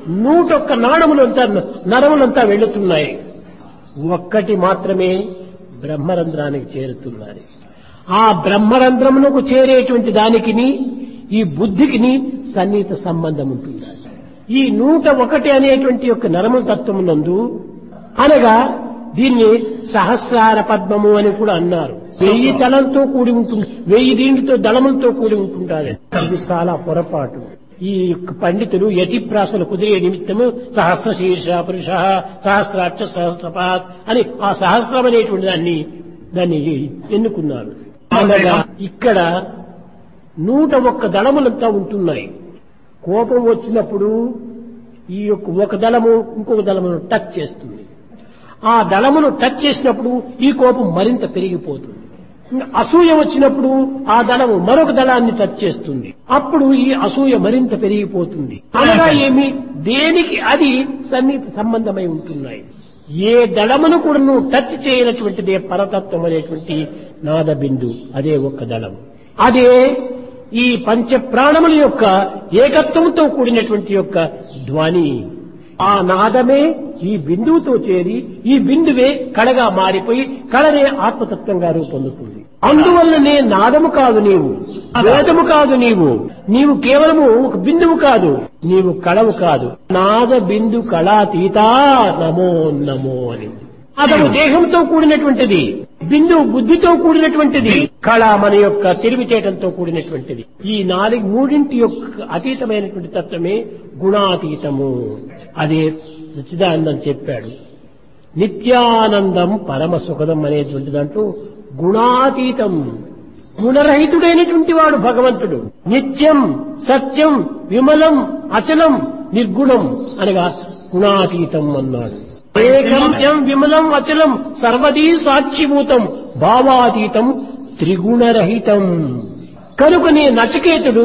101 నరములంతా వెళుతున్నాయి, ఒక్కటి మాత్రమే బ్రహ్మరంధ్రానికి చేరుతున్నాయి. ఆ బ్రహ్మరంధ్రమునకు చేరేటువంటి దానికిని ఈ బుద్ధికిని సన్నిహిత సంబంధం ఉంటుంది. ఈ 101 అనేటువంటి యొక్క నరముల తత్వమునందు అనగా దీన్ని సహస్రార పద్మము అని కూడా అన్నారు. 1000 తలంతో కూడి ఉంటుంది, 1000 దీనితో దళములతో కూడి ఉంటుంటారు. ఇది చాలా పొరపాటు. ఈ పండితులు యతిప్రాసలు కుదిరే నిమిత్తము సహస్ర శీర్ష పురుష సహస్రాక్ష సహస్రపాత్ అని ఆ సహస్రం అనేటువంటి దాన్ని ఎన్నుకున్నారు. అనగా ఇక్కడ 101 దళములంతా ఉంటున్నాయి. కోపం వచ్చినప్పుడు ఈ యొక్క ఒక దళము ఇంకొక దళమును టచ్ చేస్తుంది. ఆ దళమును టచ్ చేసినప్పుడు ఈ కోపం మరింత పెరిగిపోతుంది. అసూయ వచ్చినప్పుడు ఆ దళము మరొక దళాన్ని టచ్ చేస్తుంది. అప్పుడు ఈ అసూయ మరింత పెరిగిపోతుంది. అనగా ఏమి, దేనికి అది సన్నిహిత సంబంధమై ఉంటున్నాయి. ఏ దళమును కూడా నువ్వు టచ్ చేయనటువంటిదే పరతత్వం అనేటువంటి నాద బిందు. అదే ఒక్క దళం. అదే ఈ పంచ ప్రాణముల యొక్క ఏకత్వంతో కూడినటువంటి యొక్క ధ్వని. ఆ నాదమే ఈ బిందువుతో చేరి ఈ బిందువే కళగా మారిపోయి కళనే ఆత్మతత్వంగా రూపొందుతుంది. అందువల్లనే నాదము కాదు నీవు, వేదము కాదు నీవు కేవలము ఒక బిందువు కాదు, నీవు కళవు కాదు. నాద బిందు కళాతీతా నమో నమో అని. అతను దేహంతో కూడినటువంటిది, బిందువు బుద్ధితో కూడినటువంటిది, కళ మన యొక్క తెలివితేటంతో కూడినటువంటిది. ఈ మూడింటి యొక్క అతీతమైనటువంటి తత్వమే గుణాతీతము. అదే సచ్చిదానందం చెప్పాడు. నిత్యానందం పరమ సుఖదం అనేటువంటి దాంట్లో గుణాతీతం, గుణరహితుడైనటువంటి వాడు భగవంతుడు. నిత్యం సత్యం విమలం అచలం నిర్గుణం అనగా గుణాతీతం అన్నాడు. ఏకం విమలం అచలం సర్వదీ సాక్షిభూతం భావాతీతం త్రిగుణరహితం. కనుకనే నచికేతుడు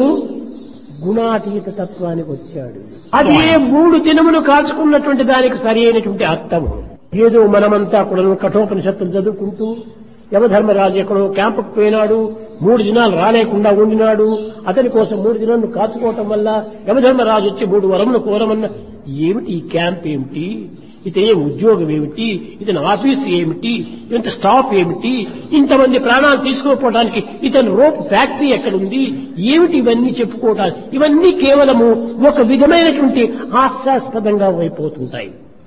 గుణాతీత తత్వానికి వచ్చాడు. అదే 3 దినములు కాచుకున్నటువంటి దానికి సరి అయినటువంటి అర్థం. ఏదో మనమంతా కూడా కఠోపనిషత్తులు చదువుకుంటూ యమధర్మరాజు ఎక్కడో క్యాంపుకు పోయినాడు, 3 దినాలు రాలేకుండా ఉండినాడు. అతని కోసం 3 దినాలను కాచుకోవటం వల్ల యమధర్మరాజు వచ్చి 3 వరములు కోరమన్న. ఏమిటి ఈ క్యాంప్ ఏమిటి, ఇతని ఉద్యోగం ఏమిటి, ఇతని ఆఫీస్ ఏమిటి, ఇంత స్టాఫ్ ఏమిటి, ఇంతమంది ప్రాణాలు తీసుకోపోవడానికి ఇతని రోప్ ఫ్యాక్టరీ ఎక్కడుంది, ఏమిటి ఇవన్నీ చెప్పుకోవటానికి, ఇవన్నీ కేవలము ఒక విధమైనటువంటి హాస్యాస్పదంగా అయిపోతుంటాయి.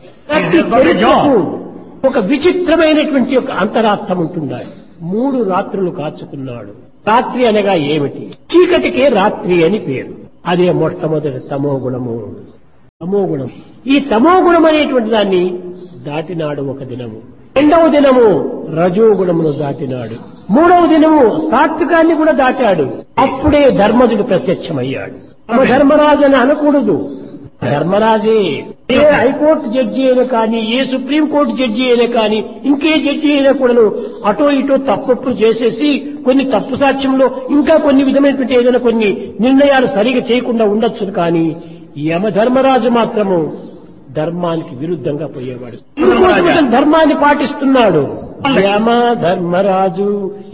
ఒక విచిత్రమైనటువంటి ఒక అంతరార్థం ఉంటున్నాడు. 3 రాత్రులు కాచుకున్నాడు. రాత్రి అనగా ఏమిటి? చీకటికే రాత్రి అని పేరు. అదే మొట్టమొదటి తమోగుణము. తమోగుణం. ఈ తమోగుణం అనేటువంటి దాన్ని దాటినాడు ఒక దినము. 2వ దినము రజోగుణమును దాటినాడు. 3వ దినము సాత్వికాన్ని కూడా దాటాడు. అప్పుడే ధర్మజుడు ప్రత్యక్షమయ్యాడు. ధర్మరాజు అని అనకూడదు, ధర్మరాజే. ఏ హైకోర్టు జడ్జి అయినా కానీ, ఏ సుప్రీంకోర్టు జడ్జి అయినా కానీ, ఇంకే జడ్జి అయినా కూడా అటో ఇటో తప్పులు చేసేసి కొన్ని తప్పు సాక్ష్యంలో ఇంకా కొన్ని విధమైనటువంటి ఏదైనా కొన్ని నిర్ణయాలు సరిగా చేయకుండా ఉండొచ్చు. కానీ యమధర్మరాజు మాత్రము ధర్మానికి విరుద్ధంగా పోయేవాడు. ధర్మాన్ని పాటిస్తున్నాడు. యమ ధర్మరాజు.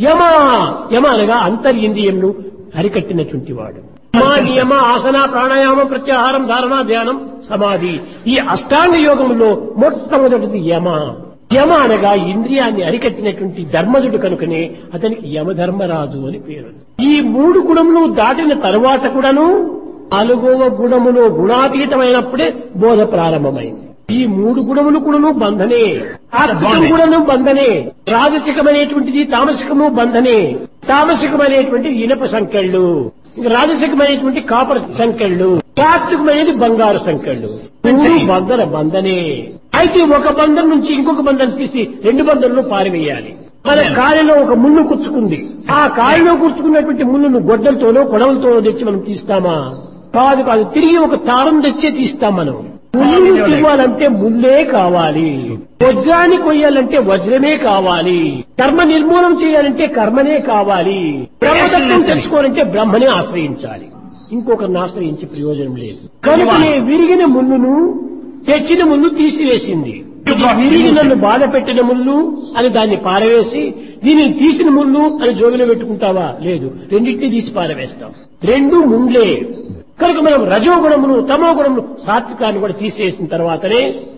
యమ అనగా అంతర్యింద్రియములు అరికట్టినటువంటి వాడు. నియమ ఆసన ప్రాణాయామం ప్రత్యాహారం ధారణ ధ్యానం సమాధి, ఈ అష్టాంగ యోగములో మొట్టమొదటిది యమ. యమ అనగా ఇంద్రియాన్ని అరికట్టినటువంటి ధర్మజుడు కనుకనే అతనికి యమధర్మరాజు అని పేరు. ఈ 3 గుణములు దాటిన తరువాత కూడాను 4వ గుణములో గుణాతీతమైనప్పుడే బోధ ప్రారంభమైంది. ఈ 3 గుణములు కూడాను బంధనే. ఆత్మికం కూడాను బంధనే. రాజసికమైనటువంటిది తామసికము బంధనే. తామసికమైనటువంటి ఇనప సంకెళ్ళు, రాజసికమైనటువంటి కాపర్ సంకెళ్ళు, సాత్వికమైనది బంగారు సంకెళ్ళు. 3 బంధనే. అయితే ఒక బంధం నుంచి ఇంకొక బంధం తీసి 2 బంధంలో పారివేయాలి. మన కాలిలో ఒక ముళ్ళు కుచ్చుకుంది. ఆ కాలిలో కూర్చుకున్నటువంటి ముళ్ళను గొడ్డలతోనో కొడవలతోనో తెచ్చి మనం తీస్తామా? కాదు. తిరిగి ఒక తారం తెచ్చే తీస్తాం మనం. ముళ్ళు తీయాలంటే ముళ్ళే కావాలి, వజ్రాన్ని కొయ్యాలంటే వజ్రమే కావాలి, కర్మ నిర్మూలన చేయాలంటే కర్మనే కావాలి, బ్రహ్మతత్వం తెలుసుకోవాలంటే బ్రహ్మనే ఆశ్రయించాలి. ఇంకొకరిని ఆశ్రయించే ప్రయోజనం లేదు. కనుకనే విరిగిన ముళ్ళును తెచ్చిన ముళ్ళు తీసివేసింది. విరిగి నన్ను బాధ పెట్టిన ముళ్ళు అని దాన్ని పారవేసి, దీనిని తీసిన ముళ్ళు అని జోబిలో పెట్టుకుంటావా? లేదు, రెండింటినీ తీసి పారవేస్తాం. 2 ముండ్లే. కనుక మనం రజోగుణమును తమోగుణమును సాత్వికాన్ని కూడా తీసేసిన తర్వాతనే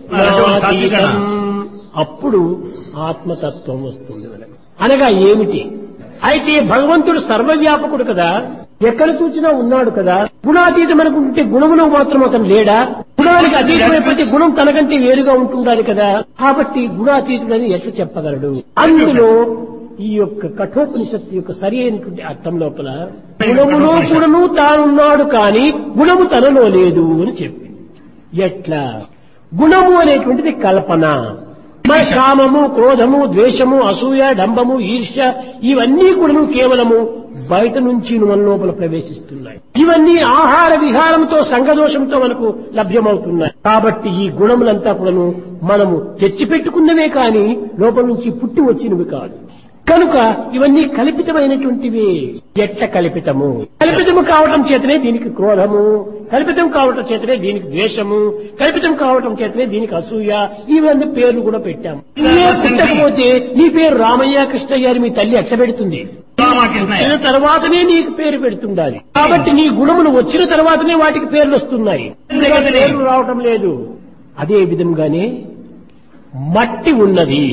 అప్పుడు ఆత్మతత్వం వస్తుంది మనకు. అనగా ఏమిటి? అయితే భగవంతుడు సర్వవ్యాపకుడు కదా, ఎక్కడ చూచినా ఉన్నాడు కదా. గుణాతీతం అనుకుంటే గుణములో మాత్రం అతను లేడా? గుణానికి అతీతమైపోతే గుణం తనకంటే వేరుగా ఉంటుండాలి కదా. కాబట్టి గుణాతీతుడని ఎట్లా చెప్పగలడు? అందులో ఈ యొక్క కఠోపనిషత్తు యొక్క సరి అయినటువంటి అర్థం లోపల గుణములో కూడాను తానున్నాడు కానీ గుణము తనలో లేదు అని చెప్పింది. ఎట్లా? గుణము అనేటువంటిది కల్పన. మన కామము, క్రోధము, ద్వేషము, అసూయ, డంబము, ఈర్ష్య ఇవన్నీ కూడాను కేవలము బయట నుంచి మన లోపల ప్రవేశిస్తున్నాయి. ఇవన్నీ ఆహార విహారంతో సంఘదోషంతో మనకు లభ్యమవుతున్నాయి. కాబట్టి ఈ గుణములంతా కూడాను మనము తెచ్చిపెట్టుకున్నవే కానీ లోపల నుంచి పుట్టి వచ్చినవి కాదు. కనుక ఇవన్నీ కల్పితమైనటువంటివి. ఎట్ట కల్పితము? కల్పితము కావటం చేతనే దీనికి క్రోధము, కల్పితం కావటం చేతనే దీనికి ద్వేషము, కల్పితం కావటం చేతనే దీనికి అసూయ, ఇవన్నీ పేర్లు కూడా పెట్టాము. ఇవే పెట్టకపోతే నీ పేరు రామయ్య, కృష్ణయ్య అని మీ తల్లి ఎట్ట పెడుతుంది? వచ్చిన తర్వాతనే నీకు పేరు పెడుతుండాలి. కాబట్టి నీ గుణములు వచ్చిన తర్వాతనే వాటికి పేర్లు వస్తున్నాయి, పేర్లు రావటం లేదు. అదే విధంగానే మట్టి ఉన్నది.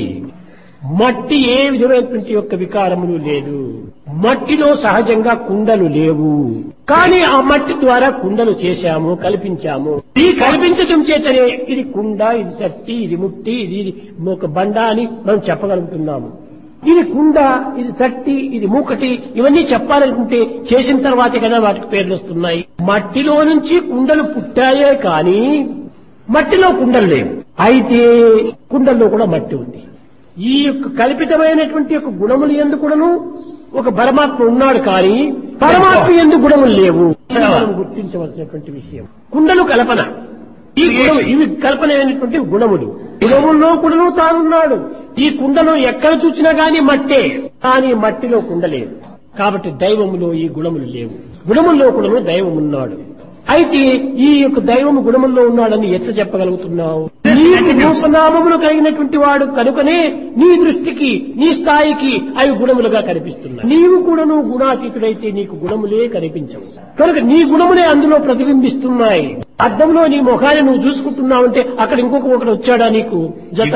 మట్టి ఏ విధమైనటువంటి యొక్క వికారములు లేదు. మట్టిలో సహజంగా కుండలు లేవు. కానీ ఆ మట్టి ద్వారా కుండలు చేశాము, కల్పించాము. ఈ కల్పించటం చేతనే ఇది కుండ, ఇది చట్టి, ఇది ముట్టి, ఇది ఒక బండ అని మనం చెప్పగలుగుతున్నాము. ఇది కుండ, ఇది చట్టి, ఇది మూకటి ఇవన్నీ చెప్పాలనుకుంటే చేసిన తర్వాతే కదా వాటికి పేర్లు వస్తున్నాయి. మట్టిలో నుంచి కుండలు పుట్టాయే కానీ మట్టిలో కుండలు లేవు. అయితే కుండల్లో కూడా మట్టి ఉంది. ఈ యొక్క కల్పితమైనటువంటి యొక్క గుణములు యందు కూడాను ఒక పరమాత్మ ఉన్నాడు కానీ పరమాత్మ యందు గుణములు లేవు. మనం గుర్తించవలసినటువంటి విషయం. కుండలు కల్పన, ఈ గుణము ఇవి కల్పనమైనటువంటి గుణములు. గుణముల్లో కూడాను తానున్నాడు. ఈ కుండలో ఎక్కడ చూసినా గాని మట్టే, కానీ మట్టిలో కుండ లేదు. కాబట్టి దైవములో ఈ గుణములు లేవు. గుణముల్లో కూడాను దైవం ఉన్నాడు. అయితే ఈ యొక్క దైవము గుణముల్లో ఉన్నాడని ఎట్లా చెప్పగలుగుతున్నావు? నీకు రూపనామములు కలిగినటువంటి వాడు కనుకనే నీ దృష్టికి, నీ స్థాయికి అవి గుణములుగా కనిపిస్తున్నాయి. నీవు కూడాను గుణాతీతుడైతే నీకు గుణములే కనిపించవు. కనుక నీ గుణములే అందులో ప్రతిబింబిస్తున్నాయి. అద్దంలో నీ ముఖాన్ని నువ్వు చూసుకుంటున్నావంటే అక్కడ ఒకడు వచ్చాడా నీకు జత?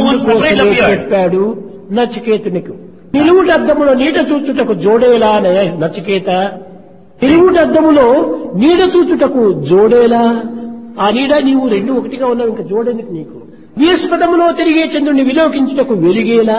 చెప్పాడు నచికేతునికి, నిలువుటి అద్దములో నీట చూచుటకు జోడేలా నచికేత, నిలువుటద్దములో నీడ చూచుటకు జోడేలా, ఆ నీడ నీవు రెండు ఒకటిగా ఉన్నావు, ఇంకా జోడేందుకు నీకు? వీస్పదములో తిరిగే చంద్రుని విలోకించుటకు వెలిగేలా,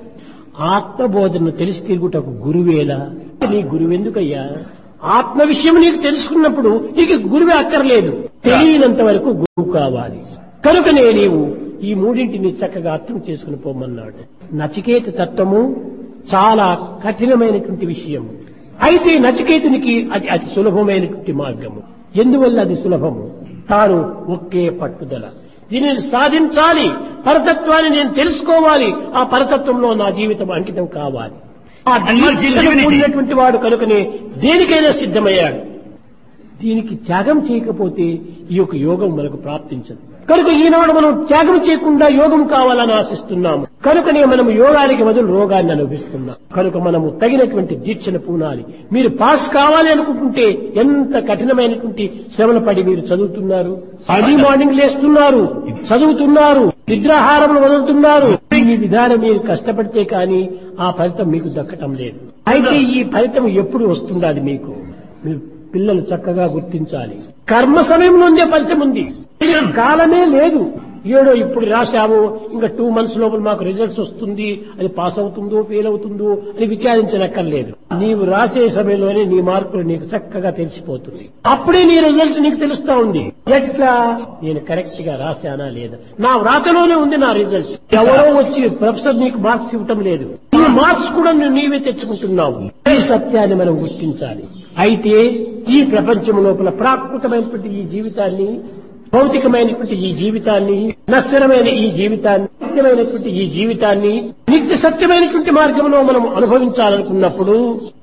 ఆత్మబోధనను తెలిసి తిరుగుటకు గురువేలా. నీ గురువెందుకయ్యా? ఆత్మ విషయం నీకు తెలుసుకున్నప్పుడు నీకు గురువే అక్కర్లేదు. తెలియనంత వరకు గురువు కావాలి. కనుకనే నీవు ఈ మూడింటిని చక్కగా అర్థం చేసుకుని పోమన్నాడు. నచికేత తత్వము చాలా కఠినమైనటువంటి విషయం. అయితే నచికేతునికి అది అతి సులభమైనటువంటి మార్గము. ఎందువల్ల అది సులభము? తాను ఒకే పట్టుదల, దీనిని సాధించాలి, పరతత్వాన్ని నేను తెలుసుకోవాలి, ఆ పరతత్వంలో నా జీవితం అంకితం కావాలి. ఆ కూడినటువంటి వాడు కనుకనే దేనికైనా సిద్ధమయ్యాడు. దీనికి త్యాగం చేయకపోతే ఈ యొక్క యోగం మనకు ప్రాప్తించదు. కనుక ఈనాడు మనం త్యాగం చేయకుండా యోగం కావాలని ఆశిస్తున్నాము. కనుకనే మనం యోగానికి బదులు రోగాన్ని అనుభవిస్తున్నాం. కనుక మనము తగినటువంటి దీక్షను పూనాలి. మీరు పాస్ కావాలి అనుకుంటుంటే ఎంత కఠినమైనటువంటి శ్రమలు పడి మీరు చదువుతున్నారు, అర్లీ మార్నింగ్ లేస్తున్నారు, చదువుతున్నారు, నిద్రాహారములు వదులుతున్నారు. ఈ విధానం మీరు కష్టపడితే కానీ ఆ ఫలితం మీకు దక్కటం లేదు. అయితే ఈ ఫలితం ఎప్పుడు వస్తుండాలి మీకు? మీరు పిల్లలు చక్కగా గుర్తించాలి. కర్మ సమయంలోనే ఫలితం ఉంది, కాలమే లేదు. ఏడో ఇప్పుడు రాశాము, ఇంకా 2 months లోపల మాకు రిజల్ట్స్ వస్తుంది, అది పాస్ అవుతుందో ఫెయిల్ అవుతుందో అని విచారించనక్కర్లేదు. నీవు రాసే సమయంలోనే నీ మార్కులు నీకు చక్కగా తెలిసిపోతుంది. అప్పుడే నీ రిజల్ట్ నీకు తెలుస్తా ఉంది. ఎట్లా? నేను కరెక్ట్ గా రాశానా లేదా? నా వ్రాతలోనే ఉంది నా రిజల్ట్. ఎవరో వచ్చి ప్రొఫెసర్ నీకు మార్క్స్ ఇవ్వటం లేదు. ఈ మార్క్స్ కూడా నీవే తెచ్చుకుంటున్నావు. ఈ సత్యాన్ని మనం గుర్తించాలి. అయితే ఈ ప్రపంచం లోపల ప్రాకృతమైనటువంటి ఈ జీవితాన్ని, భౌతికమైనటువంటి ఈ జీవితాన్ని, నశ్వరమైన ఈ జీవితాన్ని, నిత్యమైనటువంటి ఈ జీవితాన్ని నిత్య సత్యమైనటువంటి మార్గంలో మనం అనుభవించాలనుకున్నప్పుడు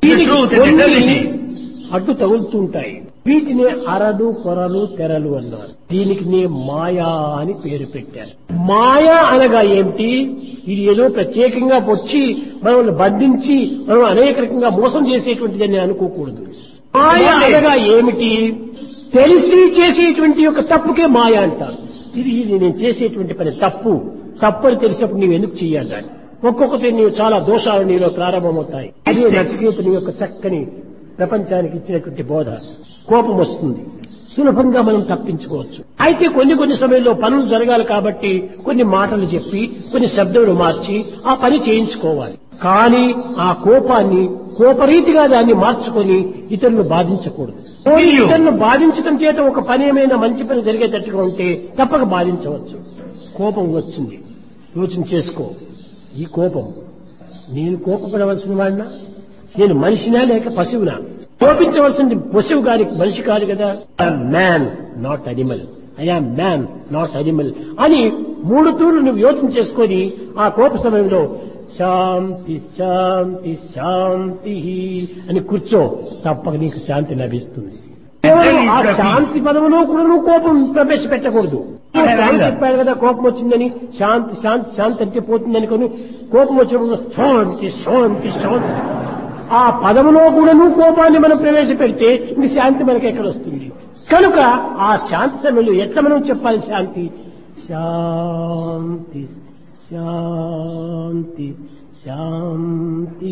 అడ్డు తగులుతుంటాయి. వీటిని అరలు, కొరలు, తెరలు అన్నారు. దీనికి నేను మాయా అని పేరు పెట్టాను. మాయా అనగా ఏమిటి? ఇది ఏదో ప్రత్యేకంగా వచ్చి మనల్ని బంధించి మనం అనేక రకంగా మోసం చేసేటువంటిదని అనుకోకూడదు. మాయ అనగా ఏమిటి? తెలిసి చేసేటువంటి యొక్క తప్పుకే మాయ అంటారు. ఇది నేను చేసేటువంటి పని తప్పు అని తెలిసినప్పుడు నీవు ఎందుకు చెయ్యాలి? దాన్ని ఒక్కొక్కటి నీవు చాలా దోషాలు నీలో ప్రారంభమవుతాయి. అదే నచికేతుని యొక్క చక్కని ప్రపంచానికి ఇచ్చినటువంటి బోధ. కోపం వస్తుంది, సులభంగా మనం తప్పించుకోవచ్చు. అయితే కొన్ని సమయంలో పనులు జరగాలి కాబట్టి కొన్ని మాటలు చెప్పి కొన్ని శబ్దములు మార్చి ఆ పని చేయించుకోవాలి. కానీ ఆ కోపాన్ని కోపరీతిగా దాన్ని మార్చుకొని ఇతరులను బాధించకూడదు. ఇతరులను బాధించడం చేత ఒక పని ఏమైనా మంచి పని జరిగేటట్టుగా ఉంటే తప్పక బాధించవచ్చు. కోపం వచ్చింది, యోచన చేసుకో. ఈ కోపం నేను కోపపడవలసిన వాడినా, నేను మనిషినా లేక పశువునా? కోపించవలసింది పశువు గారి మనిషి కాదు కదా. I'm man not animal, I'm man not animal అని 3 తూర్లు నువ్వు యోచన చేసుకొని ఆ కోప సమయంలో శాంతి శాంతి శాంతి అని కూర్చో, తప్పక నీకు శాంతి లభిస్తుంది. ఆ శాంతి పదములో కూడా నువ్వు కోపం ప్రవేశపెట్టకూడదు. చెప్పాడు కదా కోపం వచ్చిందని, శాంతి శాంతి శాంతి అంటే పోతుందని కొని కోపం వచ్చినప్పుడు శాంతి శాంతి శాంతి ఆ పదములో కూడా నువ్వు కోపాన్ని మనం ప్రవేశపెడితే ఇంక శాంతి మనకి ఎక్కడ వస్తుంది? కనుక ఆ శాంతి సమయంలో ఎట్లా మనం చెప్పాలి? శాంతి శాంతి శాంతి శాంతి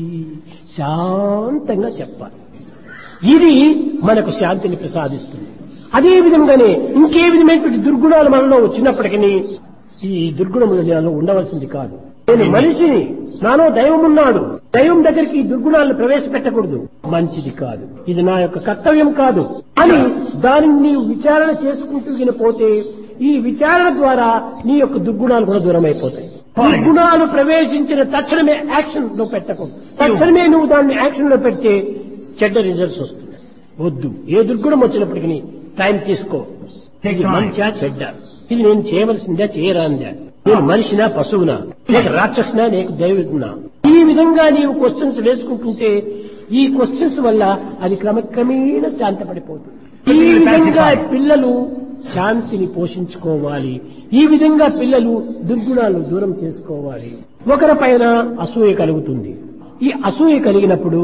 శాంతంగా చెప్పాలి. ఇది మనకు శాంతిని ప్రసాదిస్తుంది. అదే విధంగానే ఇంకే విధమైనటువంటి దుర్గుణాలు మనలో వచ్చినప్పటికీ ఈ దుర్గుణములు నాలో ఉండవలసింది కాదు. నేను మనిషిని, నాలో దైవం ఉన్నాడు, దైవం దగ్గరికి ఈ దుర్గుణాలను ప్రవేశపెట్టకూడదు, మంచిది కాదు, ఇది నా యొక్క కర్తవ్యం కాదు అని దానిని నీవు విచారణ చేసుకుంటూ వినిపోతే ఈ విచారణ ద్వారా నీ యొక్క దుర్గుణాలు కూడా దూరం అయిపోతాయి. దుర్గుణాలు ప్రవేశించిన తక్షణమే యాక్షన్ లో పెట్టకూడదు. తక్షణమే నువ్వు దాన్ని యాక్షన్ లో పెడితే చెడ్డ రిజల్ట్స్ వస్తున్నాయి. వద్దు. ఏ దుర్గుణం వచ్చినప్పటికీ టైం తీసుకో. ఇది మంచా చెడ్డ, ఇది నేను చేయవలసిందా చేయరాందా, నేను మనిషినా పశువునా, లేక రాక్షసునా లేక దైవజ్ఞనా? ఈ విధంగా నీవు క్వశ్చన్స్ వేసుకుంటుంటే ఈ క్వశ్చన్స్ వల్ల అది క్రమక్రమేణా శాంతపడిపోతుంది. ఈ విధంగా పిల్లలు శాంతిని పోషించుకోవాలి. ఈ విధంగా పిల్లలు దుర్గుణాలను దూరం చేసుకోవాలి. ఒకరి పైన అసూయ కలుగుతుంది. ఈ అసూయ కలిగినప్పుడు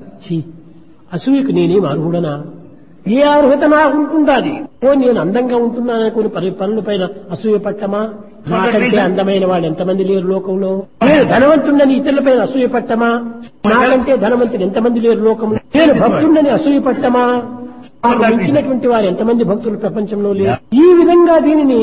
అసూయకు నేనేం అర్హుడనా? ఏ అర్హత నాకు ఉంటుందాది? నేను అందంగా ఉంటున్నాననుకుని పనుల పైన అసూయ పట్టమా? నాకంటే అందమైన వాళ్ళు ఎంతమంది లేరు లోకంలో? నేను ధనవంతుడని ఇతరుల పైన అసూయ పట్టమా? నాకంటే ధనవంతుడు ఎంతమంది లేరు లోకంలో? నేను భక్తుడని అసూయ పట్టమా? నాకు మించినటువంటి వారు ఎంతమంది భక్తులు ప్రపంచంలో లేరు? ఈ విధంగా దీనిని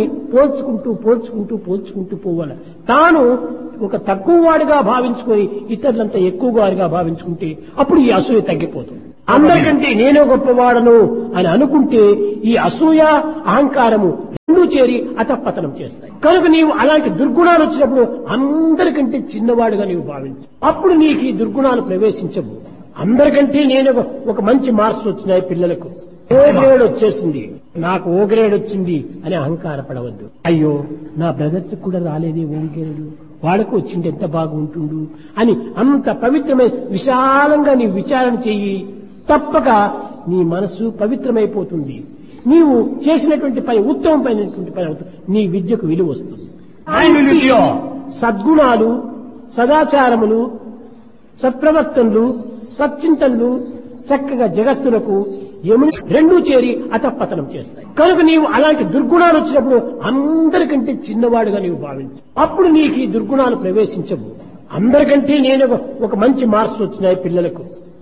పోల్చుకుంటూ పోవాలి. తాను ఒక తక్కువ వాడిగా భావించుకొని ఇతరులంతా ఎక్కువ వాడిగా భావించుకుంటే అప్పుడు ఈ అసూయ తగ్గిపోతుంది. అందరికంటే నేనే గొప్పవాడను అని అనుకుంటే ఈ అసూయ అహంకారము రెండూ చేరి అతపతనం చేస్తాయి. కనుక నీవు అలాంటి దుర్గుణాలు వచ్చినప్పుడు అందరికంటే చిన్నవాడుగా నీవు భావించు. అప్పుడు నీకు ఈ దుర్గుణాలు ప్రవేశించవు. అందరికంటే నేను ఒక మంచి మార్క్స్ వచ్చినాయి పిల్లలకు, ఓ గ్రేడ్ వచ్చేసింది, నాకు ఓ గ్రేడ్ వచ్చింది అని అహంకారపడవద్దు. అయ్యో నా బ్రదర్స్ కూడా రాలేదే ఓ గ్రేడ్, వాళ్లకు వచ్చింది ఎంత బాగుంటుండు అని అంత పవిత్రమై విశాలంగా నీవు విచారణ చెయ్యి. తప్పక నీ మనసు పవిత్రమైపోతుంది. నీవు చేసినటువంటి పని ఉత్తమమైనటువంటి పని అవుతుంది. నీ విద్యకు విలువ వస్తుంది. సద్గుణాలు, సదాచారములు, సత్ప్రవర్తనలు, సచ్చింతనలు చక్కగా జగత్తులకు యముని రెండూ చేరి అతపతనం చేస్తాయి. కనుక నీవు అలాంటి దుర్గుణాలు వచ్చినప్పుడు అందరికంటే చిన్నవాడుగా నీవు భావించు. అప్పుడు నీకు ఈ దుర్గుణాలు ప్రవేశించవు. అందరికంటే నేను ఒక మంచి మార్క్స్ వచ్చినాయి పిల్లలకు,